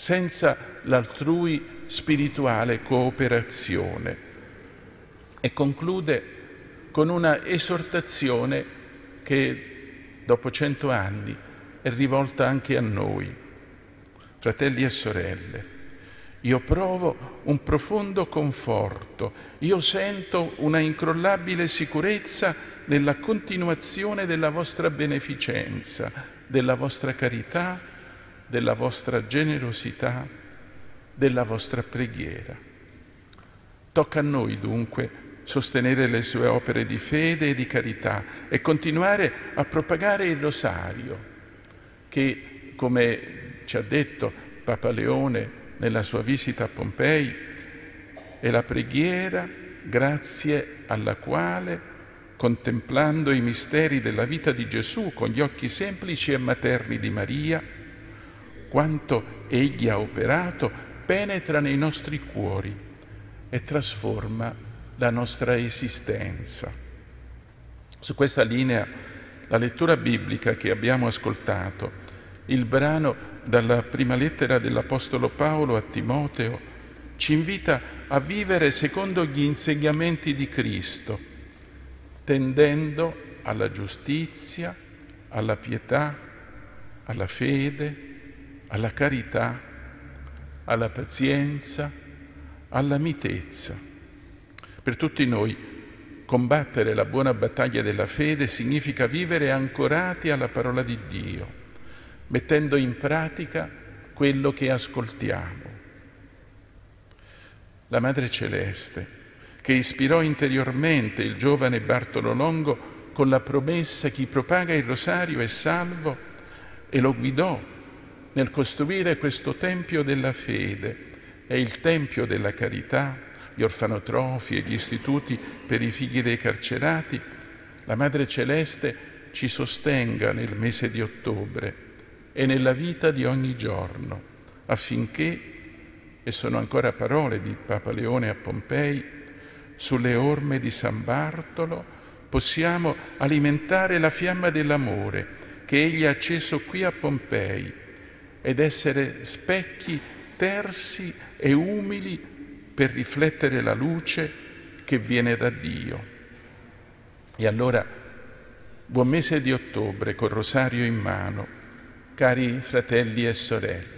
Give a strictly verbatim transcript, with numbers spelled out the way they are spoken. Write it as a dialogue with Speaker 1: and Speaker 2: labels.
Speaker 1: senza l'altrui spirituale cooperazione. E conclude con una esortazione che dopo cento anni è rivolta anche a noi. Fratelli e sorelle, io provo un profondo conforto, io sento una incrollabile sicurezza nella continuazione della vostra beneficenza, della vostra carità, della vostra generosità, della vostra preghiera. Tocca a noi dunque sostenere le sue opere di fede e di carità e continuare a propagare il rosario che, come ci ha detto Papa Leone nella sua visita a Pompei, è la preghiera grazie alla quale, contemplando i misteri della vita di Gesù con gli occhi semplici e materni di Maria, quanto Egli ha operato penetra nei nostri cuori e trasforma la nostra esistenza. Su questa linea, la lettura biblica che abbiamo ascoltato, il brano dalla prima lettera dell'Apostolo Paolo a Timoteo, ci invita a vivere secondo gli insegnamenti di Cristo, tendendo alla giustizia, alla pietà, alla fede, alla carità, alla pazienza, alla mitezza. Per tutti noi, combattere la buona battaglia della fede significa vivere ancorati alla parola di Dio, mettendo in pratica quello che ascoltiamo. La Madre Celeste, che ispirò interiormente il giovane Bartolo Longo con la promessa chi propaga il rosario è salvo, e lo guidò nel costruire questo tempio della fede e il tempio della carità, gli orfanotrofi e gli istituti per i figli dei carcerati, la Madre Celeste ci sostenga nel mese di ottobre e nella vita di ogni giorno, affinché, e sono ancora parole di Papa Leone a Pompei, sulle orme di San Bartolo possiamo alimentare la fiamma dell'amore che Egli ha acceso qui a Pompei ed essere specchi tersi e umili per riflettere la luce che viene da Dio. E allora, buon mese di ottobre col rosario in mano, cari fratelli e sorelle.